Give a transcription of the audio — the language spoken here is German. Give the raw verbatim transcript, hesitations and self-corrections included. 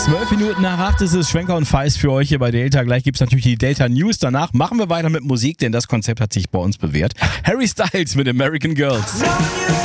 Zwölf Minuten nach acht ist es Schwenker und Feist für euch hier bei Delta. Gleich gibt es natürlich die Delta News. Danach machen wir weiter mit Musik, denn das Konzept hat sich bei uns bewährt. Harry Styles mit American Girls.